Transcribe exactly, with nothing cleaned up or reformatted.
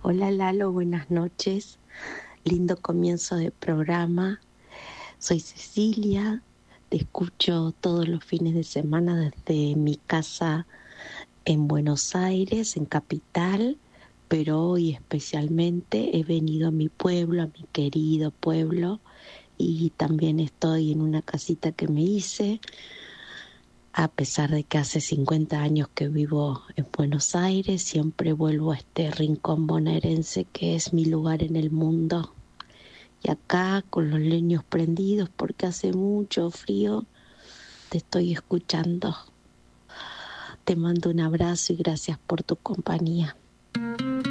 Hola Lalo, buenas noches. Lindo comienzo de programa. Soy Cecilia, te escucho todos los fines de semana desde mi casa en Buenos Aires, en Capital, pero hoy especialmente he venido a mi pueblo, a mi querido pueblo, y también estoy en una casita que me hice, a pesar de que hace cincuenta años que vivo en Buenos Aires, siempre vuelvo a este rincón bonaerense que es mi lugar en el mundo. Y acá con los leños prendidos porque hace mucho frío, te estoy escuchando. Te mando un abrazo y gracias por tu compañía.